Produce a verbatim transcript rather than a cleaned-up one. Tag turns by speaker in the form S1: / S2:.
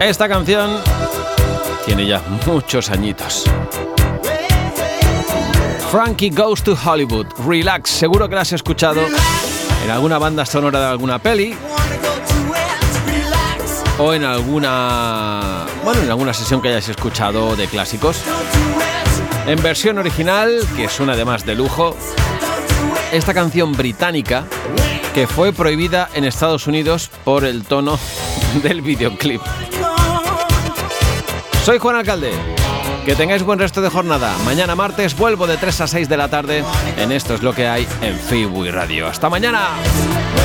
S1: Esta canción tiene ya muchos añitos. Frankie Goes to Hollywood, Relax, seguro que la has escuchado en alguna banda sonora de alguna peli o en alguna, bueno, en alguna sesión que hayas escuchado de clásicos. En versión original, que suena además de lujo, esta canción británica que fue prohibida en Estados Unidos por el tono del videoclip. Soy Juan Alcalde. Que tengáis buen resto de jornada. Mañana martes vuelvo de tres a seis de la tarde en Esto es lo que hay en Freeway Radio. ¡Hasta mañana!